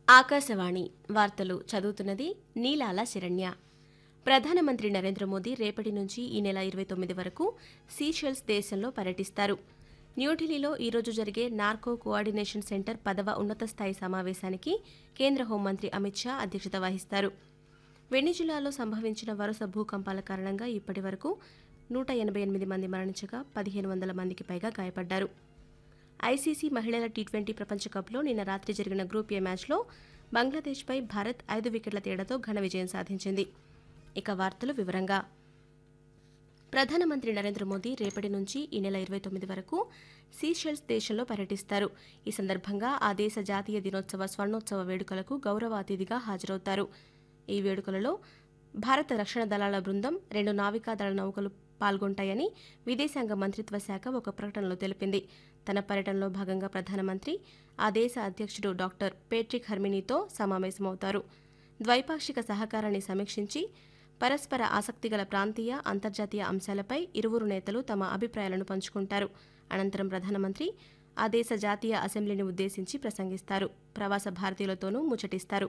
ఆకాశవాణి వార్తలు చదువుతున్నది నీలాల శరణ్య. ప్రధానమంత్రి నరేంద్ర మోదీ రేపటి నుంచి ఈ నెల 29 వరకు సీషెల్స్ దేశంలో పర్యటిస్తారు. న్యూఢిల్లీలో ఈరోజు జరిగే నార్కో కోఆర్డినేషన్ సెంటర్ 10వ ఉన్నత స్థాయి సమావేశానికి కేంద్ర హోంమంత్రి అమిత్ షా అధ్యక్షత వహిస్తారు. వెనిజులాలో సంభవించిన వరుస భూకంపాల కారణంగా ఇప్పటి వరకు 188 మంది మరణించగా 1500 మందికి పైగా గాయపడ్డారు. ఐసీసీ మహిళల టీ20 ప్రపంచకప్లో నిన్న రాత్రి జరిగిన గ్రూప్ ఏ మ్యాచ్లో బంగ్లాదేశ్పై భారత్ 5 వికెట్ల తేడాతో ఘన విజయం సాధించింది. ఇక వార్తలు వివరంగా. ప్రధానమంత్రి నరేంద్ర మోదీ రేపటి నుంచి ఈ నెల 29 వరకు సీషెల్స్ దేశంలో పర్యటిస్తారు. ఈ సందర్భంగా ఆ దేశ జాతీయ దినోత్సవ స్వర్ణోత్సవ వేడుకలకు గౌరవ అతిథిగా హాజరవుతారు. ఈ వేడుకలలో భారత రక్షణ దళాల బృందం, 2 నావికాదళ నౌకలు పాల్గొంటాయని విదేశాంగ మంత్రిత్వ శాఖ ఒక ప్రకటనలో తెలిపింది. తన పర్యటనలో భాగంగా ప్రధానమంత్రి ఆ దేశ అధ్యక్షుడు డాక్టర్ పేట్రిక్ హెర్మినీతో సమావేశమవుతారు. ద్వైపాక్షిక సహకారాన్ని సమీక్షించి పరస్పర ఆసక్తిగల ప్రాంతీయ, అంతర్జాతీయ అంశాలపై ఇరువురు నేతలు తమ అభిప్రాయాలను పంచుకుంటారు. అనంతరం ప్రధానమంత్రి ఆ దేశ జాతీయ అసెంబ్లీని ఉద్దేశించి ప్రసంగిస్తారు. ప్రవాస భారతీయులతోనూ ముచ్చటిస్తారు.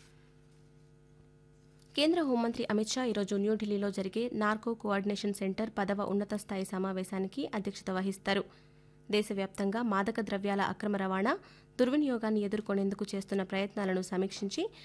కేంద్ర హోంమంత్రి అమిత్ షా ఈరోజు న్యూఢిల్లీలో జరిగే నార్కో కోఆర్డినేషన్ సెంటర్ 10వ ఉన్నత స్థాయి సమావేశానికి అధ్యక్షత వహిస్తారు. దేశవ్యాప్తంగా మాదక ద్రవ్యాల అక్రమ రవాణా, దుర్వినియోగాన్ని ఎదుర్కొనేందుకు చేస్తున్న ప్రయత్నాలను సమీక్షించి